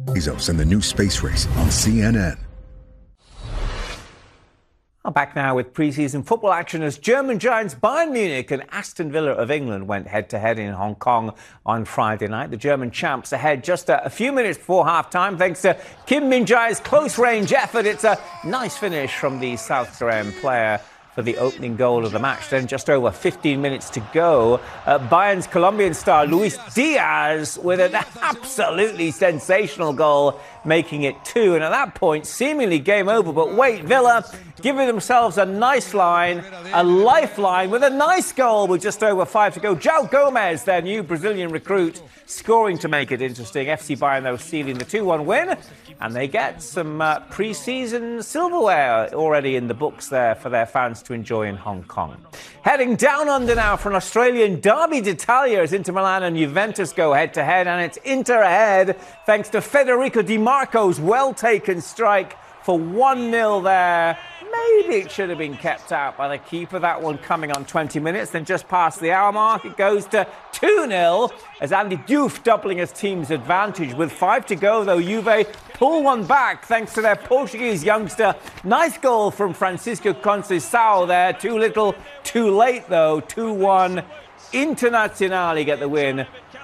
Bezos and the new space race on CNN. Back now with pre-season football action as German giants Bayern Munich and Aston Villa of England went head-to-head in Hong Kong on Friday night. The German champs ahead just a few minutes before half-time thanks to Kim Min-jae's close-range effort. It's a nice finish from the South Korean player for the opening goal of the match. Then just over 15 minutes to go. Bayern's Colombian star Luis Diaz with an absolutely sensational goal, making it 2. And at that point, seemingly game over. But wait, Villa giving themselves a nice line, a lifeline with a nice goal with just over 5 to go. João Gomes, their new Brazilian recruit, scoring to make it interesting. FC Bayern, though, sealing the 2-1 win. And they get some pre-season silverware already in the books there for their fans to enjoy in Hong Kong. Heading down under now for an Australian Derby d'Italia as Inter Milan and Juventus go head-to-head. And it's Inter ahead thanks to Federico Di Marco's well-taken strike for 1-0 there. Maybe it should have been kept out by the keeper. That one coming on 20 minutes. Then just past the hour mark, it goes to 2-0 as Andy Diouf doubling his team's advantage. With 5 to go, though, Juve pull one back thanks to their Portuguese youngster. Nice goal from Francisco Conceição there. Too little, too late, though. 2-1. Internazionale get the win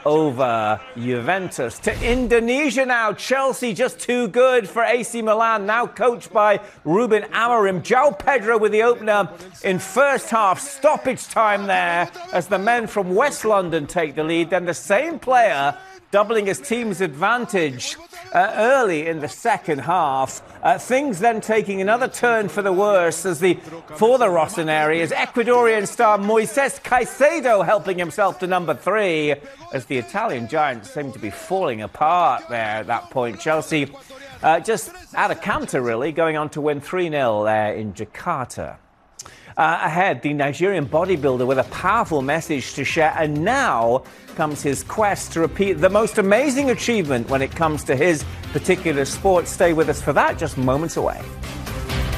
over Juventus. To Indonesia now. Chelsea just too good for AC Milan, now coached by Ruben Amorim. João Pedro with the opener in first half. Stoppage time there as the men from West London take the lead. Then the same player doubling his team's advantage early in the second half. Things then taking another turn for the worse for the Rossoneri as Ecuadorian star Moises Caicedo helping himself to number 3 as the Italian giants seem to be falling apart there at that point. Chelsea just out of counter, really, going on to win 3-0 there in Jakarta. Ahead, the Nigerian bodybuilder with a powerful message to share, and now comes his quest to repeat the most amazing achievement when it comes to his particular sport. Stay with us for that, just moments away.